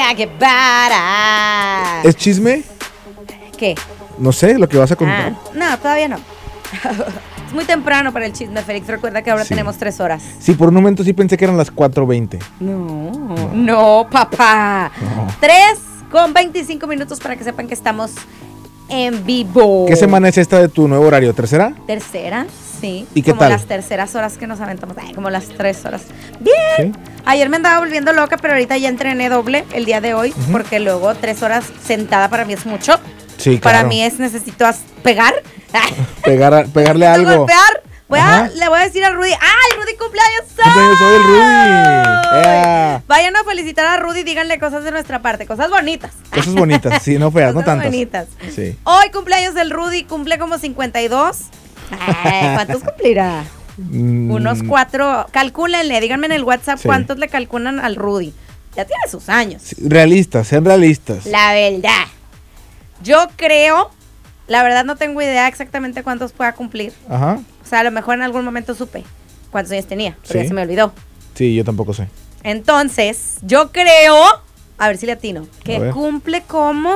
que para. ¿Es chisme? ¿Qué? No sé, lo que vas a contar. No, todavía no. Es muy temprano para el chisme, Félix. Recuerda que ahora tenemos 3 horas. Sí, por un momento sí pensé que eran las 4:20. No, papá. 3:25 minutos para que sepan que estamos en vivo. ¿Qué semana es esta de tu nuevo horario? ¿Tercera? Tercera, sí. ¿Y qué como tal? Las terceras horas que nos aventamos. Como las 3 horas. Bien. ¿Sí? Ayer me andaba volviendo loca, pero ahorita ya entrené doble el día de hoy. Porque luego 3 horas sentada para mí es mucho. Sí, claro. Para mí necesito pegar. Pegarle algo. Golpear. Le voy a decir a Rudy. ¡Ay, Rudy cumpleaños! ¡Cumpleaños hoy el Rudy! Yeah. Vayan a felicitar a Rudy, díganle cosas de nuestra parte, cosas bonitas. Cosas bonitas, sí, no feas, no tantas. Bonitas. Sí. Hoy cumpleaños del Rudy, cumple como 52. ¿Cuántos cumplirá? Unos 4. Calcúlenle, díganme en el WhatsApp cuántos le calculan al Rudy. Ya tiene sus años. Sí, realistas, sean realistas. La verdad. Yo creo, la verdad no tengo idea exactamente cuántos pueda cumplir. Ajá. O sea, a lo mejor en algún momento supe cuántos años tenía, pero ya se me olvidó. Sí, yo tampoco sé. Entonces, yo creo, a ver si le atino, que cumple como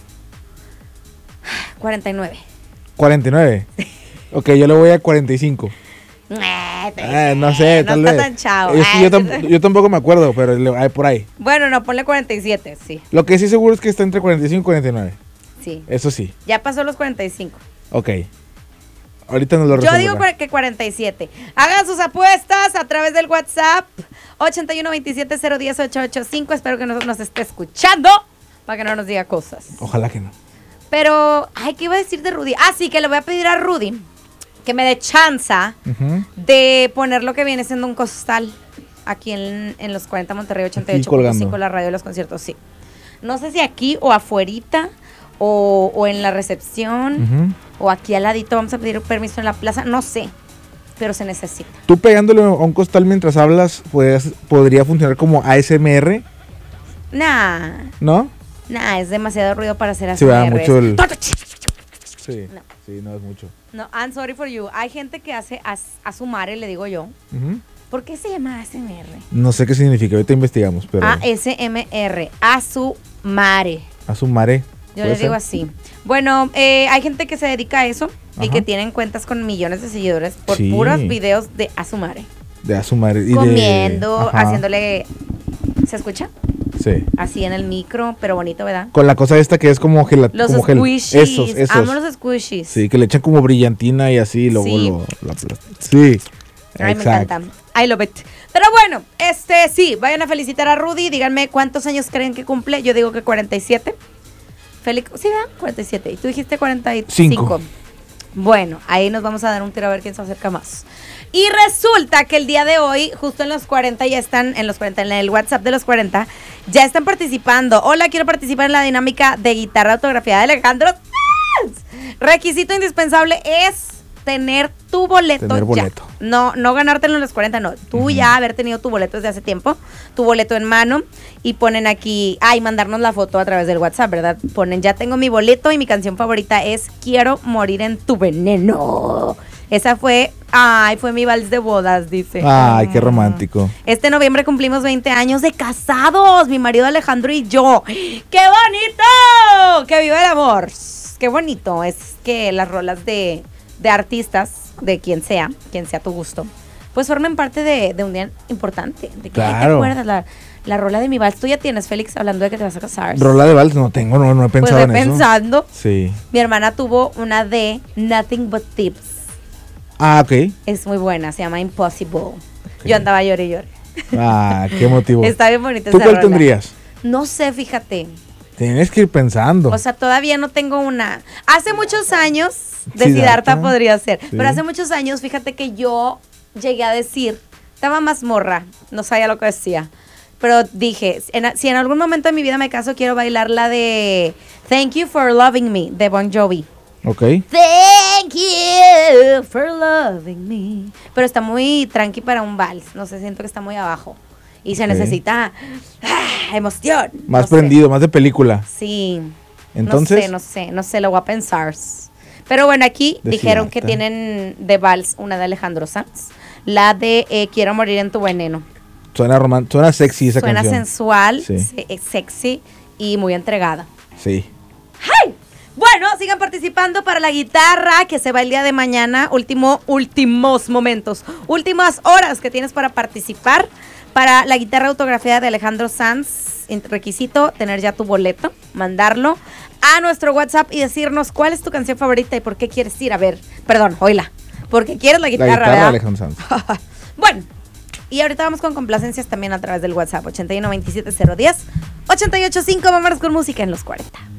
49. ¿49? Ok, yo le voy a 45. No sé, tal vez. No está tan chavo. Yo tampoco me acuerdo, pero hay por ahí. Bueno, no, ponle 47, sí. Lo que sí seguro es que está entre 45 y 49. Sí. Eso sí. Ya pasó los 45. Ok. Ahorita nos lo resuelvo. Yo digo que 47. Hagan sus apuestas a través del WhatsApp 8127010885. Espero que nos esté escuchando para que no nos diga cosas. Ojalá que no. Pero, ¿qué iba a decir de Rudy? Sí, que le voy a pedir a Rudy que me dé chance de poner lo que viene siendo un costal aquí en los 40 Monterrey 88.5, la radio de los conciertos, sí. No sé si aquí o afuerita o en la recepción o aquí al ladito vamos a pedir permiso en la plaza, no sé, pero se necesita. ¿Tú pegándole a un costal mientras hablas podría funcionar como ASMR? Nah. ¿No? Nah, es demasiado ruido para hacer ASMR. Sí, va mucho el... Sí, no. Sí, no es mucho. No, I'm sorry for you. Hay gente que hace asumare, le digo yo. ¿Por qué se llama ASMR? No sé qué significa, ahorita investigamos, pero... ASMR, asumare. Asumare. Yo les digo así. Bueno, hay gente que se dedica a eso y que tienen cuentas con millones de seguidores por puros videos de asumare. De asumare. Comiendo, haciéndole... ¿Se escucha? Sí. Así en el micro, pero bonito, ¿verdad? Con la cosa esta que es como gel. Los como squishies. Esos. Amo los squishies. Sí, que le echan como brillantina y así, luego sí. Ay, me encanta. I love it. Pero bueno, sí, vayan a felicitar a Rudy. Díganme cuántos años creen que cumple. Yo digo que 47. Félix, sí, ¿verdad? 47. Y tú dijiste 45. Bueno, ahí nos vamos a dar un tiro a ver quién se acerca más. Y resulta que el día de hoy, justo en los 40, ya están, en el WhatsApp de los 40, ya están participando. Hola, quiero participar en la dinámica de guitarra autografiada de Alejandro Sanz. Requisito indispensable es tener tu boleto. Ya. No ganártelo en los 40, no. Tú ya haber tenido tu boleto desde hace tiempo, tu boleto en mano, y ponen aquí, mandarnos la foto a través del WhatsApp, ¿verdad? Ponen, ya tengo mi boleto y mi canción favorita es Quiero morir en tu veneno. Esa fue mi vals de bodas, dice. Ay, qué romántico. Este noviembre cumplimos 20 años de casados, mi marido Alejandro y yo. ¡Qué bonito! ¡Que viva el amor! Qué bonito es que las rolas de artistas, de quien sea tu gusto, pues formen parte de un día importante. De que ¿te acuerdas? La rola de mi vals. Tú ya tienes, Félix, hablando de que te vas a casar. Rola de vals no tengo, no he pensado en eso. Pensando. Sí. Mi hermana tuvo una de Nothing But Tips. Ok. Es muy buena, se llama Impossible. Okay. Yo andaba llore y llore. Qué motivo. Está bien bonita. ¿Tú cuál tendrías? No sé, fíjate. Tienes que ir pensando. O sea, todavía no tengo una. Hace muchos años, de Siddhartha podría ser. Sí. Pero hace muchos años, fíjate que yo llegué a decir, estaba más morra, no sabía lo que decía. Pero dije, si en algún momento de mi vida me caso, quiero bailar la de Thank You for Loving Me, de Bon Jovi. Ok. Thank you for loving me. Pero está muy tranqui para un vals. No sé, siento que está muy abajo. Y se necesita emoción. Más prendido, más de película. Sí. Entonces. No sé, lo voy a pensar. Pero bueno, aquí dijeron que tienen de vals una de Alejandro Sanz. La de Quiero morir en tu veneno. Suena sexy esa canción. Suena sensual, sí. Sexy y muy entregada. Sí. ¡Ay! Bueno, sigan participando para la guitarra que se va el día de mañana. Últimos momentos. Últimas horas que tienes para participar para la guitarra autografiada de Alejandro Sanz. Requisito, tener ya tu boleto, mandarlo a nuestro WhatsApp y decirnos cuál es tu canción favorita y por qué quieres ir a ver. Perdón, oíla. Porque quieres la guitarra, de Alejandro Sanz. Bueno, y ahorita vamos con complacencias también a través del WhatsApp 81 27 010 885. Vámonos con música en los 40.